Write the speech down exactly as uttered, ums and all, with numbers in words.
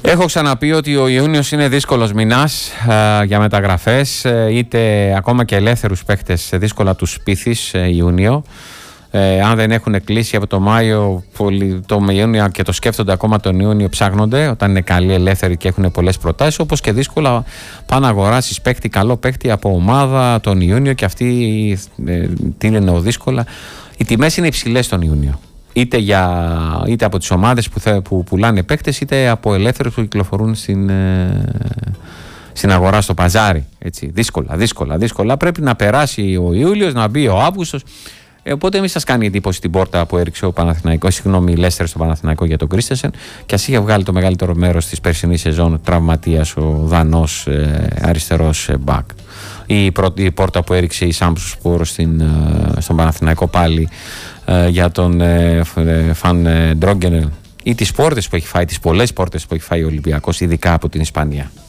Έχω ξαναπεί ότι ο Ιούνιος είναι δύσκολος μηνάς ε, για μεταγραφές, ε, είτε ακόμα και ελεύθερους παίχτες δύσκολα τους πείθεις ε, Ιούνιο. Ε, αν δεν έχουν κλείσει από το Μάιο, το Ιούνιο και το σκέφτονται ακόμα τον Ιούνιο, ψάχνονται όταν είναι καλοί, ελεύθεροι και έχουν πολλές προτάσεις. Όπως και δύσκολα πάνε να αγοράσεις παίχτη, καλό παίχτη από ομάδα τον Ιούνιο και αυτοί ε, τι λένε δύσκολα. Οι τιμές είναι υψηλές τον Ιούνιο. Είτε, για, είτε από τις ομάδες που, θε, που πουλάνε παίκτες, είτε από ελεύθερους που κυκλοφορούν στην, ε, στην αγορά, στο παζάρι. Έτσι. Δύσκολα, δύσκολα, δύσκολα. Πρέπει να περάσει ο Ιούλιος, να μπει ο Αύγουστος. Ε, οπότε μη σας κάνει εντύπωση την πόρτα που έριξε ο Παναθηναϊκός, συγγνώμη, η Λέστερ στο Παναθηναϊκό για τον Κρίστενσεν, και ας είχε βγάλει το μεγαλύτερο μέρος της περσινής σεζόν τραυματίας ο Δανός ε, αριστερός ε, μπακ. Η, πρώτη, η πόρτα που έριξε η Σάμπσπορ στον Παναθηναϊκό πάλι ε, για τον ε, Φαν ε, Ντρόγκενελ, ή τις πόρτες που έχει φάει, τις πολλές πόρτες που έχει φάει ο Ολυμπιακός, ειδικά από την Ισπανία.